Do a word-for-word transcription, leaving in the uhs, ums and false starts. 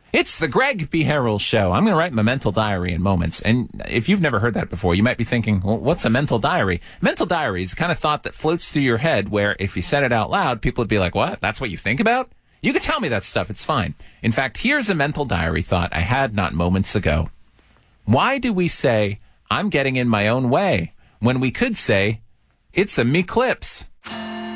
It's the Greg B. Harrell Show. I'm going to write my mental diary in moments. And if you've never heard that before, you might be thinking, well, what's a mental diary? Mental diary is the kind of thought that floats through your head where if you said it out loud, people would be like, what? That's what you think about? You can tell me that stuff. It's fine. In fact, here's a mental diary thought I had not moments ago. Why do we say, I'm getting in my own way, when we could say, it's a me-clips?